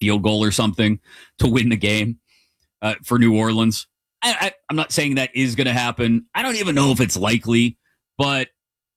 field goal or something to win the game for New Orleans. I'm not saying that is going to happen. I don't even know if it's likely, but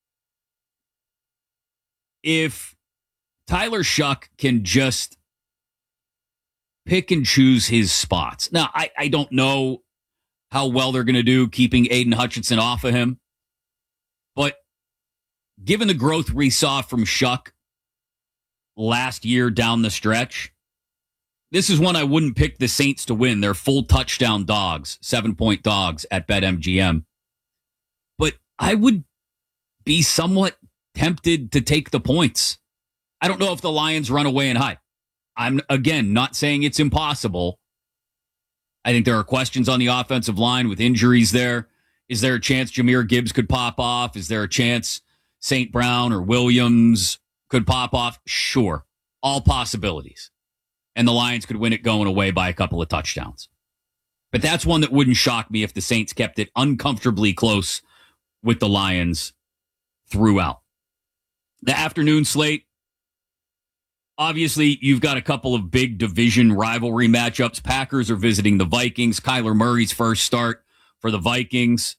if Tyler Shuck can just pick and choose his spots. Now, I don't know how well they're going to do keeping Aiden Hutchinson off of him, but given the growth we saw from Shuck last year down the stretch, this is one I wouldn't pick the Saints to win. They're full touchdown dogs, 7-point dogs at BetMGM. But I would be somewhat tempted to take the points. I don't know if the Lions run away and hide. I'm, again, not saying it's impossible. I think there are questions on the offensive line with injuries there. Is there a chance Jahmyr Gibbs could pop off? Is there a chance St. Brown or Williams could pop off? Sure. All possibilities. And the Lions could win it going away by a couple of touchdowns. But that's one that wouldn't shock me if the Saints kept it uncomfortably close with the Lions throughout. The afternoon slate, obviously, you've got a couple of big division rivalry matchups. Packers are visiting the Vikings. Kyler Murray's first start for the Vikings.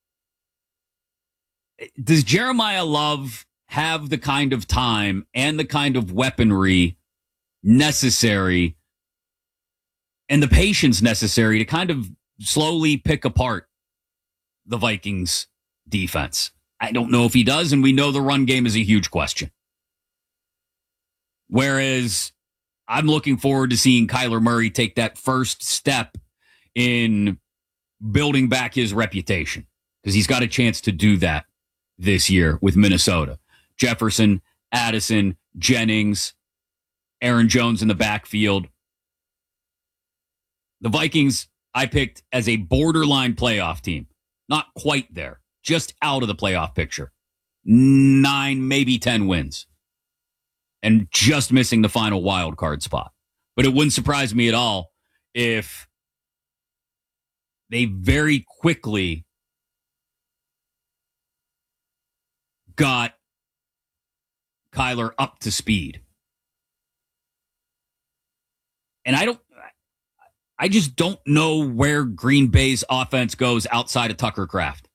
Does Jeremiah Love have the kind of time and the kind of weaponry necessary and the patience necessary to kind of slowly pick apart the Vikings defense? I don't know if he does, and we know the run game is a huge question. Whereas I'm looking forward to seeing Kyler Murray take that first step in building back his reputation, because he's got a chance to do that this year with Minnesota. Jefferson, Addison, Jennings, Aaron Jones in the backfield. The Vikings I picked as a borderline playoff team. Not quite there. Just out of the playoff picture. 9, maybe 10 wins. And just missing the final wild card spot. But it wouldn't surprise me at all if they very quickly got Kyler up to speed. And I just don't know where Green Bay's offense goes outside of Tucker Kraft.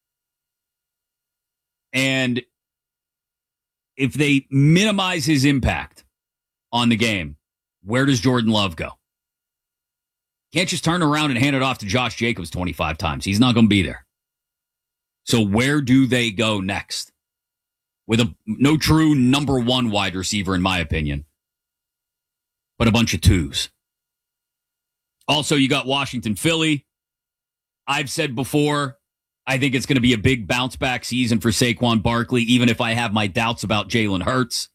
And if they minimize his impact on the game, where does Jordan Love go? Can't just turn around and hand it off to Josh Jacobs 25 times. He's not going to be there. So where do they go next? With no true number one wide receiver, in my opinion, but a bunch of twos. Also, you got Washington, Philly. I've said before, I think it's going to be a big bounce back season for Saquon Barkley, even if I have my doubts about Jalen Hurts.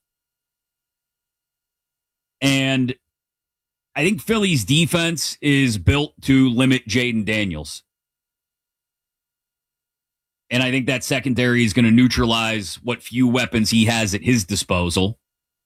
And I think Philly's defense is built to limit Jaden Daniels. And I think that secondary is going to neutralize what few weapons he has at his disposal.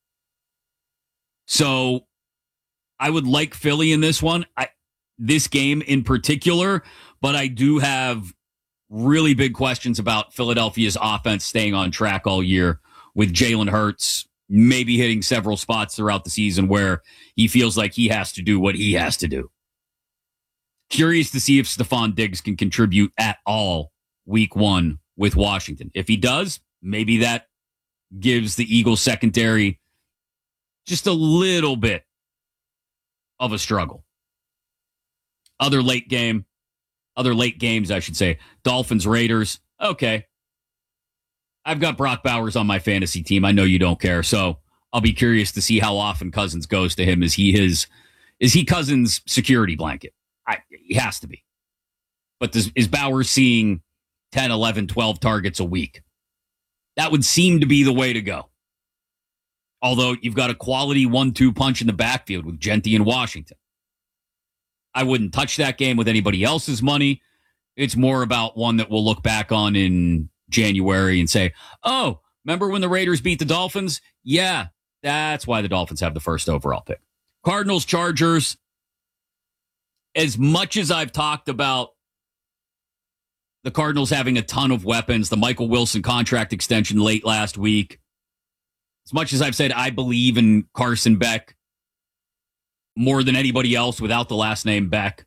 So I would like Philly in this one, this game in particular, but I do have really big questions about Philadelphia's offense staying on track all year with Jalen Hurts maybe hitting several spots throughout the season where he feels like he has to do what he has to do. Curious to see if Stephon Diggs can contribute at all week one with Washington. If he does, maybe that gives the Eagles secondary just a little bit of a struggle. Other late games, I should say. Dolphins, Raiders. Okay. I've got Brock Bowers on my fantasy team. I know you don't care, so I'll be curious to see how often Cousins goes to him. Is he Cousins' security blanket? He has to be. But is Bowers seeing 10, 11, 12 targets a week? That would seem to be the way to go. Although you've got a quality 1-2 punch in the backfield with Gentry and Washington. I wouldn't touch that game with anybody else's money. It's more about one that we'll look back on in January and say, oh, remember when the Raiders beat the Dolphins? Yeah, that's why the Dolphins have the first overall pick. Cardinals, Chargers. As much as I've talked about the Cardinals having a ton of weapons, the Michael Wilson contract extension late last week, as much as I've said I believe in Carson Beck, more than anybody else without the last name Beck.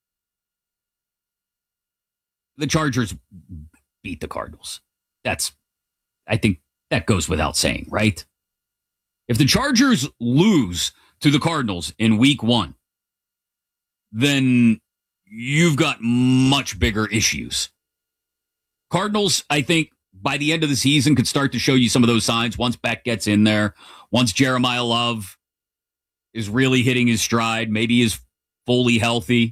The Chargers beat the Cardinals. I think that goes without saying, right? If the Chargers lose to the Cardinals in week 1, then you've got much bigger issues. Cardinals, I think, by the end of the season could start to show you some of those signs once Beck gets in there, once Jeremiah Love is really hitting his stride, maybe is fully healthy.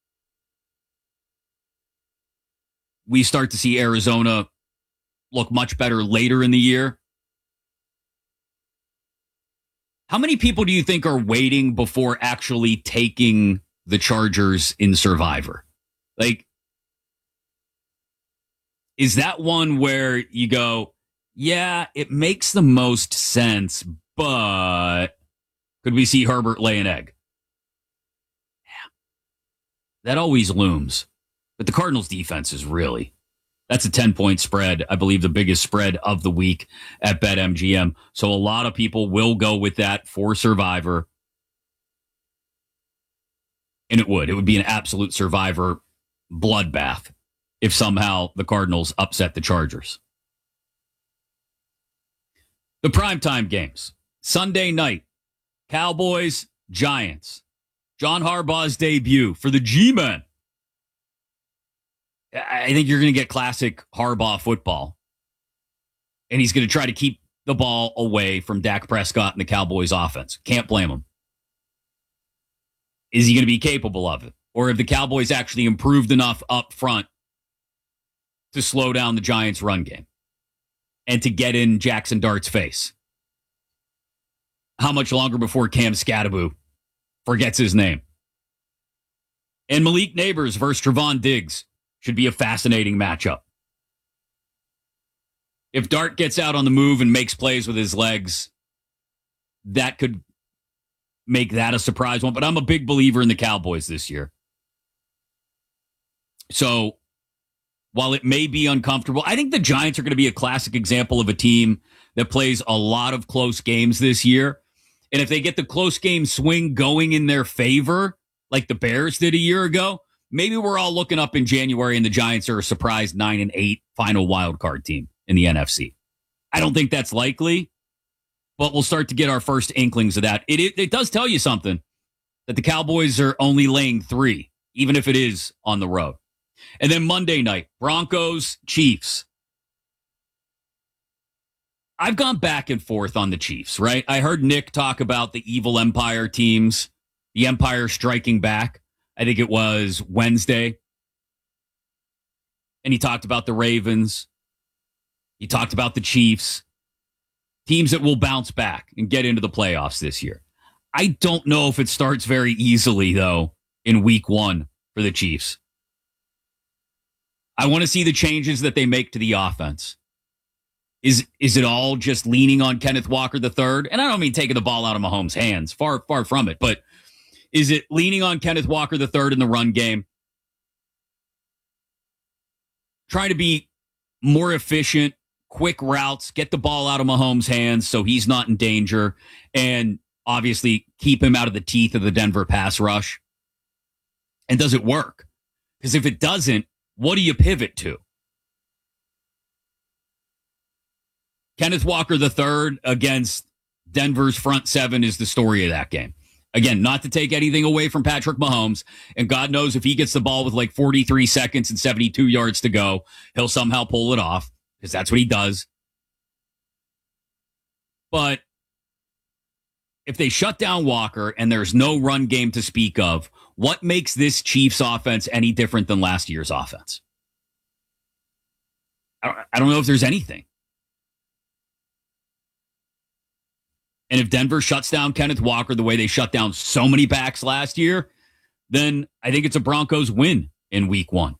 We start to see Arizona look much better later in the year. How many people do you think are waiting before actually taking the Chargers in Survivor? Like, is that one where you go, yeah, it makes the most sense, but could we see Herbert lay an egg? Yeah. That always looms. But the Cardinals defense is that's a 10-point spread. I believe the biggest spread of the week at BetMGM. So a lot of people will go with that for Survivor. And it would be an absolute Survivor bloodbath if somehow the Cardinals upset the Chargers. The primetime games. Sunday night, Cowboys, Giants. John Harbaugh's debut for the G-Men. I think you're going to get classic Harbaugh football. And he's going to try to keep the ball away from Dak Prescott and the Cowboys offense. Can't blame him. Is he going to be capable of it? Or have the Cowboys actually improved enough up front to slow down the Giants' run game and to get in Jackson Dart's face? How much longer before Cam Scatterbo forgets his name? And Malik Neighbors versus Trevon Diggs should be a fascinating matchup. If Dart gets out on the move and makes plays with his legs, that could make that a surprise one. But I'm a big believer in the Cowboys this year. So while it may be uncomfortable, I think the Giants are going to be a classic example of a team that plays a lot of close games this year. And if they get the close game swing going in their favor, like the Bears did a year ago, maybe we're all looking up in January and the Giants are a surprise 9-8 final wild card team in the NFC. I don't think that's likely, but we'll start to get our first inklings of that. It does tell you something that the Cowboys are only laying 3, even if it is on the road. And then Monday night, Broncos, Chiefs. I've gone back and forth on the Chiefs, right? I heard Nick talk about the evil Empire teams, the Empire striking back. I think it was Wednesday. And he talked about the Ravens. He talked about the Chiefs. Teams that will bounce back and get into the playoffs this year. I don't know if it starts very easily, though, in week 1 for the Chiefs. I want to see the changes that they make to the offense. Is it all just leaning on Kenneth Walker III? And I don't mean taking the ball out of Mahomes' hands. Far from it. But is it leaning on Kenneth Walker III in the run game? Trying to be more efficient, quick routes, get the ball out of Mahomes' hands so he's not in danger, and obviously keep him out of the teeth of the Denver pass rush. And does it work? Because if it doesn't, what do you pivot to? Kenneth Walker III against Denver's front 7 is the story of that game. Again, not to take anything away from Patrick Mahomes, and God knows if he gets the ball with like 43 seconds and 72 yards to go, he'll somehow pull it off, because that's what he does. But if they shut down Walker and there's no run game to speak of, what makes this Chiefs offense any different than last year's offense? I don't know if there's anything. And if Denver shuts down Kenneth Walker the way they shut down so many backs last year, then I think it's a Broncos win in week 1.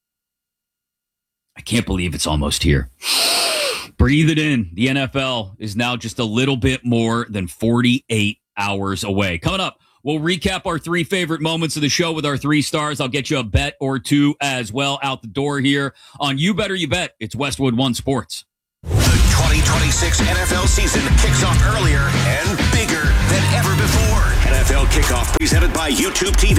I can't believe it's almost here. Breathe it in. The NFL is now just a little bit more than 48 hours away. Coming up, we'll recap our 3 favorite moments of the show with our 3 stars. I'll get you a bet or 2 as well out the door here on You Better You Bet. It's Westwood One Sports. The 2026 NFL season kicks off earlier and bigger than ever before. NFL Kickoff presented by YouTube TV.